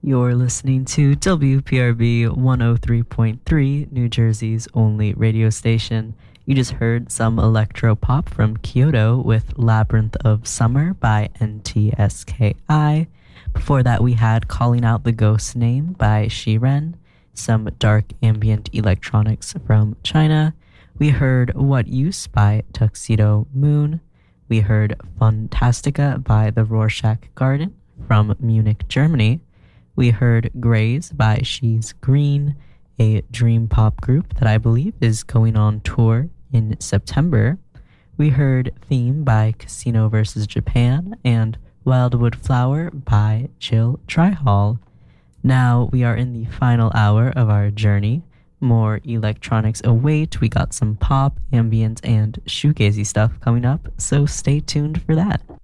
You're listening to WPRB 103.3, New Jersey's only radio station. You just heard some electro pop from Kyoto with Labyrinth of Summer by NTSKI. Before that, we had Calling Out the Ghost Name by Shiren, some dark ambient electronics from China. We heard What Use by Tuxedo Moon. We heard Funtastica by the Rorschach Garden from Munich, Germany. We heard Grays by She's Green, a dream pop group that I believe is going on tour in September. We heard Theme by Casino vs. Japan and Wildwood Flower by Jill Tryhall. Now we are in the final hour of our journey. More electronics await. We got some pop, ambient, and shoegazy stuff coming up, so stay tuned for that.